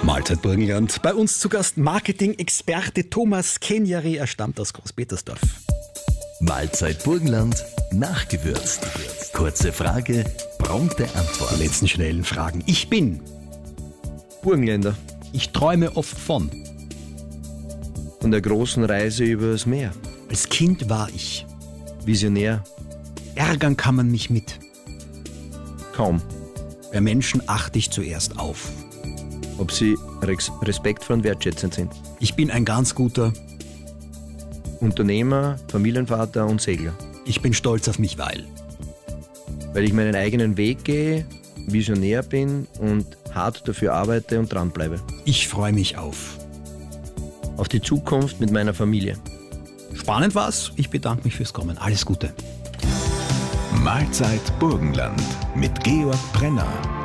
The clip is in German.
Mahlzeit Burgenland. Bei uns zu Gast Marketing-Experte Thomas Kenjari. Er stammt aus Großpetersdorf. Mahlzeit Burgenland, nachgewürzt. Kurze Frage, prompte Antwort. Die letzten schnellen Fragen. Ich bin Burgenländer. Ich träume oft von. Von der großen Reise übers Meer. Als Kind war ich. Visionär. Ärgern kann man mich mit. Kaum. Bei Menschen achte ich zuerst auf. Ob sie respektvoll und wertschätzend sind. Ich bin ein ganz guter. Unternehmer, Familienvater und Segler. Ich bin stolz auf mich, weil Weil ich meinen eigenen Weg gehe, visionär bin und hart dafür arbeite und dranbleibe. ich freue mich auf. Auf die Zukunft mit meiner Familie. Spannend war's. Ich bedanke mich fürs Kommen. Alles Gute. Mahlzeit Burgenland mit Georg Brenner.